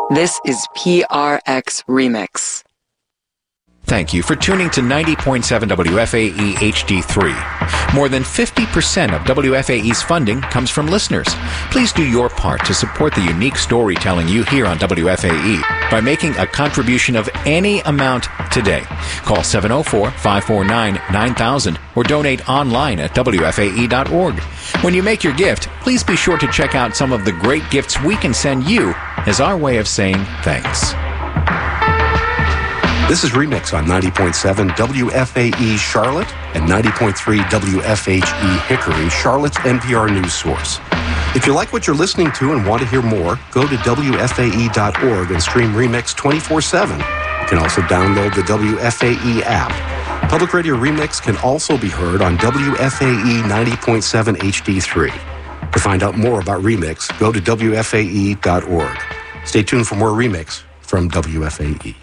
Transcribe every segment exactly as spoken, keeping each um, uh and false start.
This is P R X Remix. Thank you for tuning to ninety point seven W F A E H D three. More than fifty percent of W F A E's funding comes from listeners. Please do your part to support the unique storytelling you hear on W F A E by making a contribution of any amount today. Call seven oh four, five four nine, nine thousand or donate online at W F A E dot org. When you make your gift, please be sure to check out some of the great gifts we can send you as our way of saying thanks. This is Remix on ninety point seven W F A E Charlotte and ninety point three W F H E Hickory, Charlotte's N P R news source. If you like what you're listening to and want to hear more, go to W F A E dot org and stream Remix twenty-four seven. You can also download the W F A E app. Public Radio Remix can also be heard on W F A E ninety point seven H D three. To find out more about Remix, go to W F A E dot org. Stay tuned for more Remix from W F A E.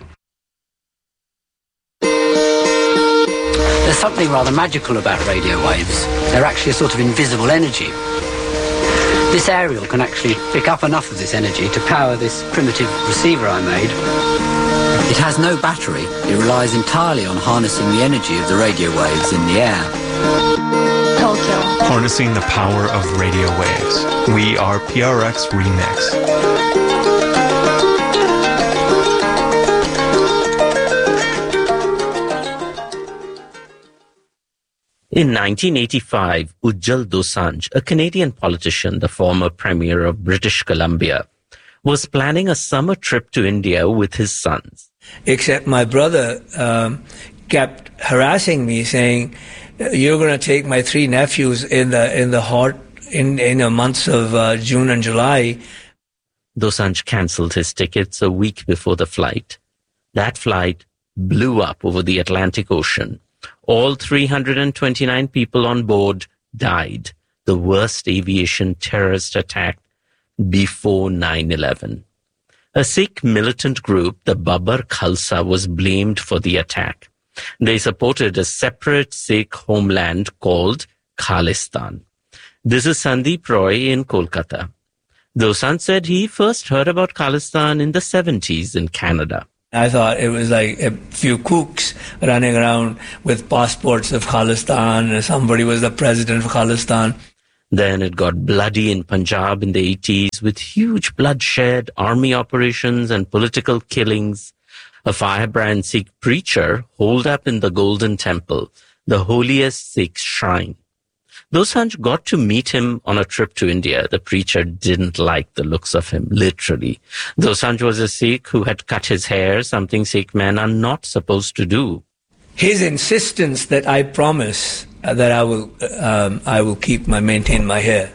There's something rather magical about radio waves. They're actually a sort of invisible energy. This aerial can actually pick up enough of this energy to power this primitive receiver I made. It has no battery. It relies entirely on harnessing the energy of the radio waves in the air. Tokyo. Harnessing the power of radio waves. We are P R X Remix. In nineteen eighty-five, Ujjal Dosanjh, a Canadian politician, the former Premier of British Columbia, was planning a summer trip to India with his sons. Except my brother um, kept harassing me, saying, "You're going to take my three nephews in the in the hot in in the months of uh, June and July." Dosanjh cancelled his tickets a week before the flight. That flight blew up over the Atlantic Ocean. All three hundred twenty-nine people on board died, the worst aviation terrorist attack before nine eleven. A Sikh militant group, the Babar Khalsa, was blamed for the attack. They supported a separate Sikh homeland called Khalistan. This is Sandeep Roy in Kolkata. Dosanjh said he first heard about Khalistan in the seventies in Canada. I thought it was like a few kooks running around with passports of Khalistan, and somebody was the president of Khalistan. Then it got bloody in Punjab in the eighties with huge bloodshed, army operations and political killings. A firebrand Sikh preacher holed up in the Golden Temple, the holiest Sikh shrine. Dosanjh got to meet him on a trip to India. The preacher didn't like the looks of him, literally. Dosanjh was a Sikh who had cut his hair, something Sikh men are not supposed to do. His insistence that I promise uh, that I will, um, I will keep my maintain my hair.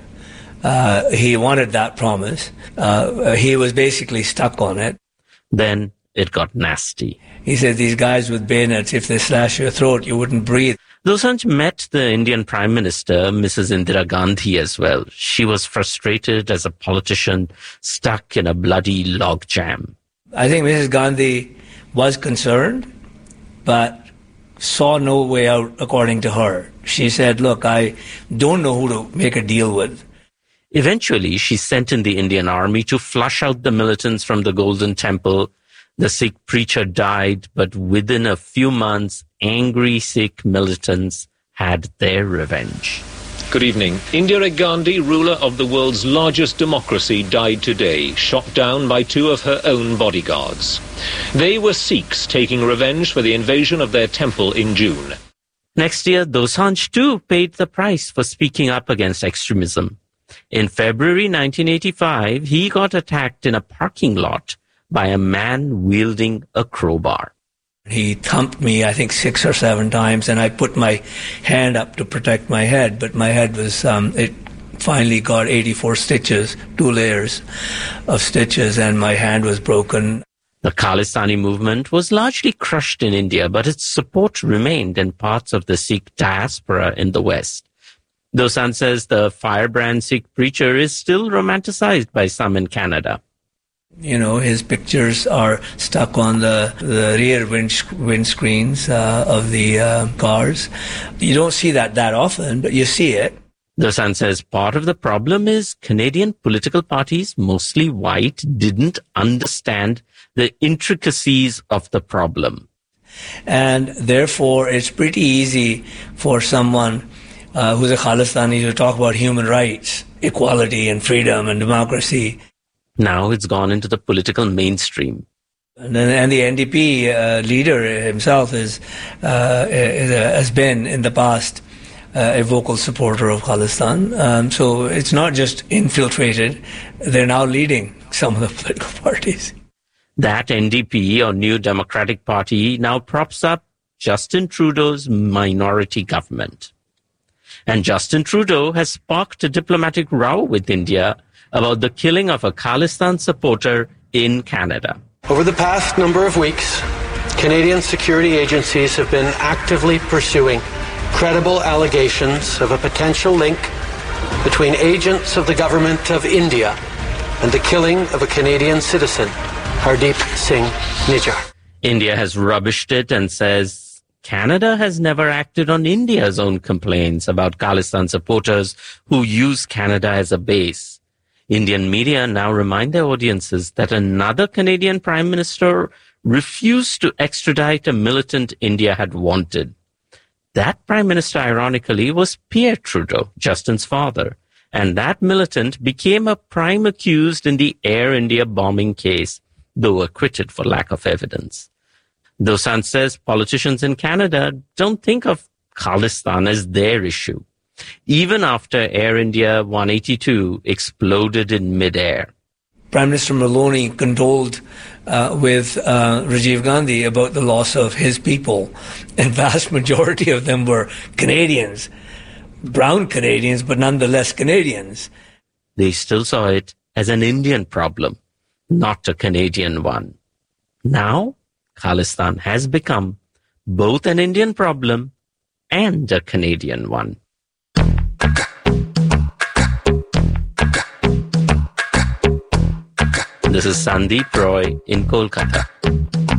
Uh, he wanted that promise. Uh, he was basically stuck on it. Then it got nasty. He said, "These guys with bayonets, if they slash your throat, you wouldn't breathe." Dosanjh met the Indian Prime Minister, Missus Indira Gandhi, as well. She was frustrated as a politician stuck in a bloody logjam. I think Missus Gandhi was concerned, but saw no way out according to her. She said, "Look, I don't know who to make a deal with." Eventually, she sent in the Indian army to flush out the militants from the Golden Temple. The Sikh preacher died, but within a few months, angry Sikh militants had their revenge. Good evening. Indira Gandhi, ruler of the world's largest democracy, died today, shot down by two of her own bodyguards. They were Sikhs taking revenge for the invasion of their temple in June. Next year, Dosanjh too paid the price for speaking up against extremism. In February nineteen eighty-five, he got attacked in a parking lot by a man wielding a crowbar. He thumped me, I think, six or seven times, and I put my hand up to protect my head, but my head was, um, it finally got eighty-four stitches, two layers of stitches, and my hand was broken. The Khalistani movement was largely crushed in India, but its support remained in parts of the Sikh diaspora in the West. Dosanjh says the firebrand Sikh preacher is still romanticized by some in Canada. You know, his pictures are stuck on the, the rear wind, windscreens uh, of the uh, cars. You don't see that that often, but you see it. Dosanjh says part of the problem is Canadian political parties, mostly white, didn't understand the intricacies of the problem. And therefore, it's pretty easy for someone uh, who's a Khalistani to talk about human rights, equality and freedom and democracy. Now it's gone into the political mainstream. And, then, and the N D P uh, leader himself is, uh, is, uh, has been in the past uh, a vocal supporter of Khalistan. Um, so it's not just infiltrated, they're now leading some of the political parties. That N D P, or New Democratic Party, now props up Justin Trudeau's minority government. And Justin Trudeau has sparked a diplomatic row with India about the killing of a Khalistan supporter in Canada. Over the past number of weeks, Canadian security agencies have been actively pursuing credible allegations of a potential link between agents of the government of India and the killing of a Canadian citizen, Hardeep Singh Nijjar. India has rubbished it and says Canada has never acted on India's own complaints about Khalistan supporters who use Canada as a base. Indian media now remind their audiences that another Canadian Prime Minister refused to extradite a militant India had wanted. That Prime Minister, ironically, was Pierre Trudeau, Justin's father, and that militant became a prime accused in the Air India bombing case, though acquitted for lack of evidence. Dosanjh says politicians in Canada don't think of Khalistan as their issue, even after Air India one eighty-two exploded in midair. Prime Minister Maloney condoled uh, with uh, Rajiv Gandhi about the loss of his people, and vast majority of them were Canadians, brown Canadians, but nonetheless Canadians. They still saw it as an Indian problem, not a Canadian one. Now, Khalistan has become both an Indian problem and a Canadian one. This is Sandeep Roy in Kolkata.